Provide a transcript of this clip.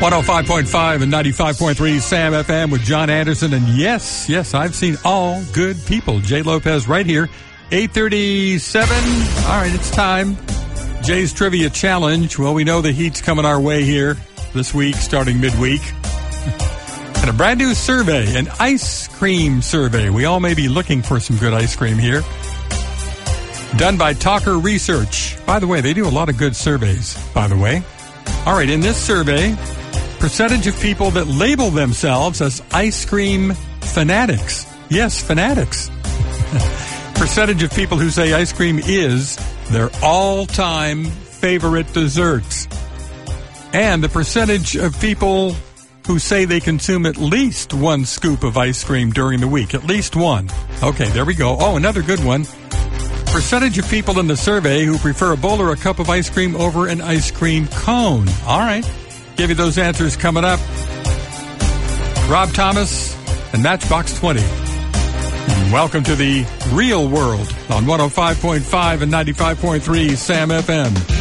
105.5 and 95.3 Sam FM with John Anderson. And yes, I've seen all good people. Jay Lopez right here. 8:37. All right, it's time. Jay's Trivia Challenge. Well, we know the heat's coming our way here this week, starting midweek. And a brand new survey, an ice cream survey. We all may be looking for some good ice cream here. Done by Talker Research. By the way, they do a lot of good surveys, by the way. All right, in this survey, percentage of people that label themselves as ice cream fanatics. Yes, fanatics. Percentage of people who say ice cream is their all-time favorite dessert. And the percentage of people who say they consume at least one scoop of ice cream during the week. At least one. Okay, there we go. Oh, another good one. Percentage of people in the survey who prefer a bowl or a cup of ice cream over an ice cream cone. All right. Give you those answers coming up. Rob Thomas and Matchbox 20. And welcome to the real world on 105.5 and 95.3 Sam FM.